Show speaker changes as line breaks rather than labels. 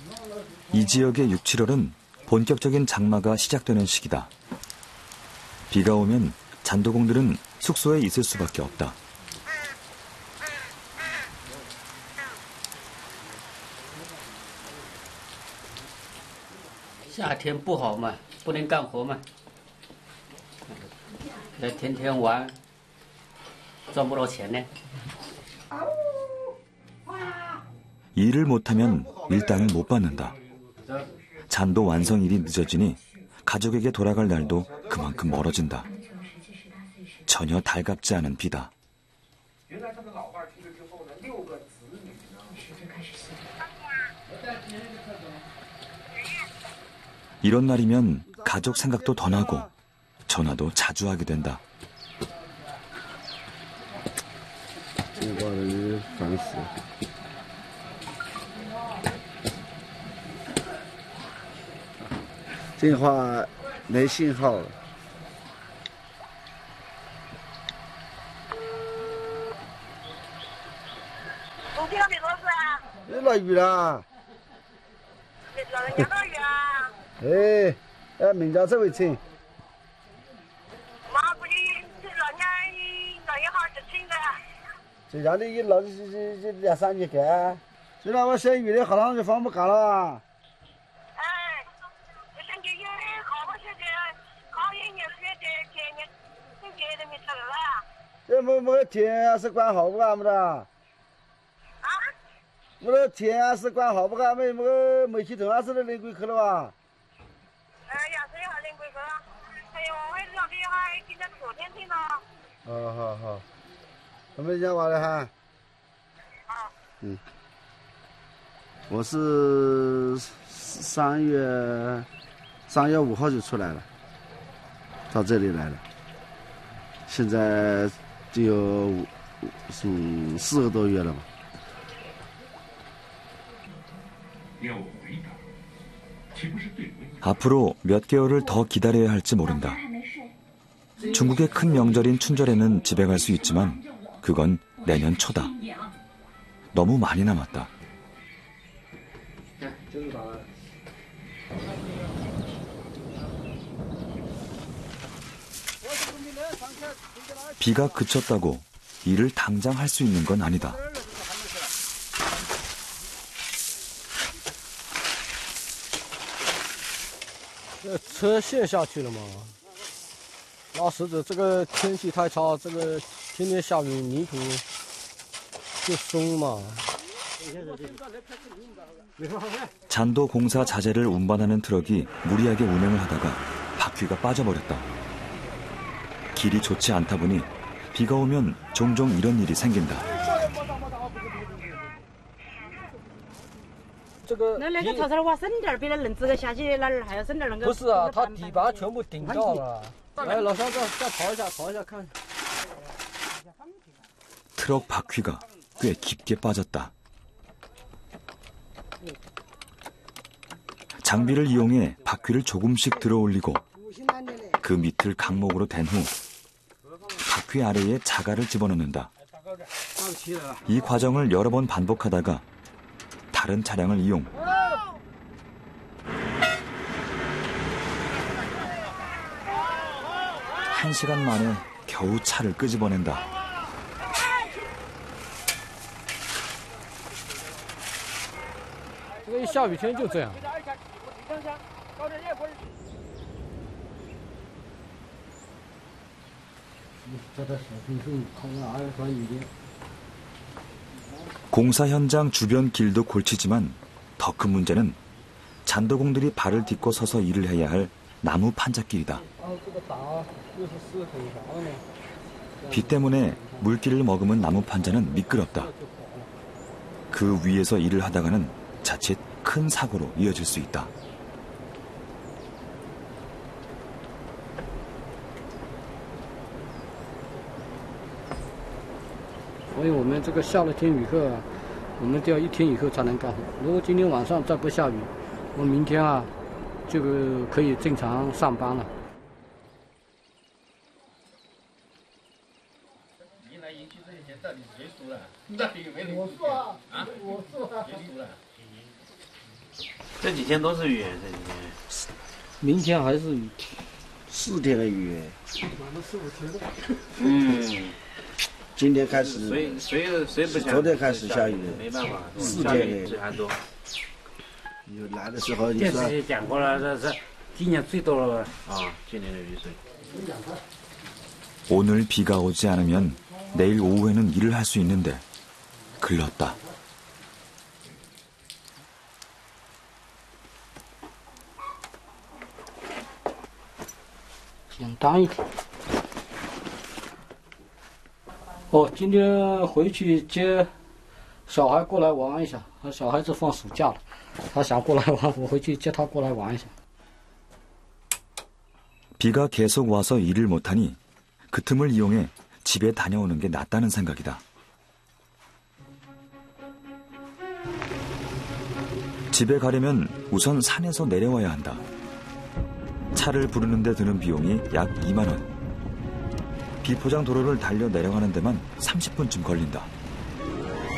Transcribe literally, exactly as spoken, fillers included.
이 지역의 육, 칠월은 본격적인 장마가 시작되는 시기다. 비가 오면 잔도공들은 숙소에 있을 수밖에 없다.
夏天不好嘛，不能干活嘛，天天玩，赚不到钱呢。
일을 못하면 일당을 못 받는다. 잔도 완성일이 늦어지니 가족에게 돌아갈 날도 그만큼 멀어진다. 전혀 달갑지 않은 비다. 이런 날이면 가족 생각도 더 나고 전화도 자주 하게 된다.
电话没信号了。
冬天没多少啊？
落雨了。
要到雨啊？
哎，哎，明家这位亲。
妈估计这老年老一号就亲的。
这家里一落这这这两三年干，虽然我下雨的好长就放不干了。 这么么天是管好不干么的？啊？我这天是管好不干么？么没系统啊是的领归去了吧？
呃，要是要领归去，还有我这边还今天昨天听了。
好好好，我们讲话了哈。
好。
嗯。我是三月三月五号就出来了，到这里来了。现在。 就有嗯四个多月了吧。
앞으로 몇 개월을 더 기다려야 할지 모른다. 중국의 큰 명절인 춘절에는 집에 갈 수 있지만 그건 내년 초다. 너무 많이 남았다. 비가 그쳤다고 일을 당장 할 수 있는 건 아니다.
车陷下去了嘛？那是的，这个天气太差，这个天天下雨，泥土就松嘛。
잔도 공사 자재를 운반하는 트럭이 무리하게 운행을 하다가 바퀴가 빠져버렸다. 길이 좋지 않다 보니 비가 오면 종종 이런 일이 생긴다.
这个那那个草草挖深点，别人这个下去哪儿还要深点那个。不是啊，它底板全部顶掉了。哎，老乡，再再刨一下，刨一下看。
트럭 바퀴가 꽤 깊게 빠졌다. 장비를 이용해 바퀴를 조금씩 들어올리고 그 밑을 강목으로 댄 후 바퀴 아래에 자갈을 집어넣는다. 이 과정을 여러 번 반복하다가 다른 차량을 이용 한 시간 만에 겨우 차를 끄집어낸다.
이거下雨天就这样。
공사 현장 주변 길도 골치지만 더 큰 문제는 잔도공들이 발을 딛고 서서 일을 해야 할 나무 판잣길이다. 비 때문에 물기를 머금은 나무 판자는 미끄럽다. 그 위에서 일을 하다가는 자칫 큰 사고로 이어질 수 있다.
所以我们这个下了天雨后啊，我们都要一天以后才能干活。如果今天晚上再不下雨，我明天啊就可以正常上班了。赢来赢去这些钱到底谁输了？到底有没有人输啊？啊，我输了，谁输了？
这几天都是雨，这几天。
明天还是雨。
四天的雨。
嗯。
今天开始。
谁谁谁不想？
昨天开始下雨，
没办法，
四天
雨还多。
有来的时候，你
电
说。
视也讲过了，这是今年最多了
啊，今年的雨水。
오늘 비가 오지 않으면 내일 오후에는 일을 할 수 있는데 글렀다.
简单一点。哦，今天回去接小孩过来玩一下，小孩子放暑假了，他想过来玩，我回去接他过来玩一下。
비가 계속 와서 일을 못하니 그 틈을 이용해 집에 다녀오는 게 낫다는 생각이다. 집에 가려면 우선 산에서 내려와야 한다. 차를 부르는 데 드는 비용이 약 이만 원. 비포장 도로를 달려 내려가는 데만 삼십 분쯤 걸린다.